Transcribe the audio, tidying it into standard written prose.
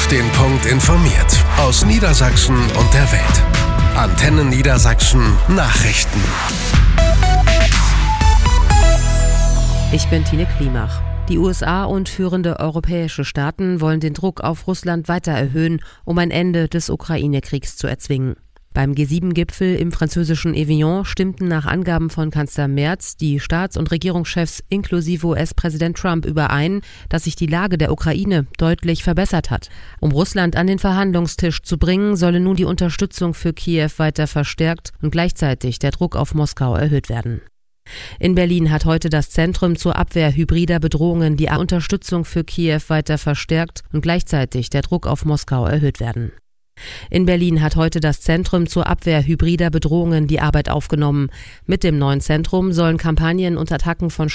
Auf den Punkt informiert. Aus Niedersachsen und der Welt. Antenne Niedersachsen Nachrichten. Ich bin Tine Klimach. Die USA und führende europäische Staaten wollen den Druck auf Russland weiter erhöhen, um ein Ende des Ukraine-Kriegs zu erzwingen. Beim G7-Gipfel im französischen Evian stimmten nach Angaben von Kanzler Merz die Staats- und Regierungschefs inklusive US-Präsident Trump überein, dass sich die Lage der Ukraine deutlich verbessert hat. Um Russland an den Verhandlungstisch zu bringen, solle nun die Unterstützung für Kiew weiter verstärkt und gleichzeitig der Druck auf Moskau erhöht werden. In Berlin hat heute das Zentrum zur Abwehr hybrider Bedrohungen die Unterstützung für Kiew weiter verstärkt und gleichzeitig der Druck auf Moskau erhöht werden. In Berlin hat heute das Zentrum zur Abwehr hybrider Bedrohungen die Arbeit aufgenommen. Mit dem neuen Zentrum sollen Kampagnen und Attacken von